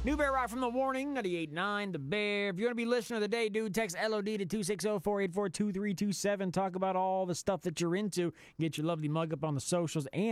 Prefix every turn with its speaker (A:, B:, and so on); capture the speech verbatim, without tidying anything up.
A: New Bear Rock from The Warning, ninety-eight nine The Bear. If you want to be listener of the day, dude, text L O D to two six zero, four eight four, two three two seven. Talk about all the stuff that you're into. Get your lovely mug up on the socials and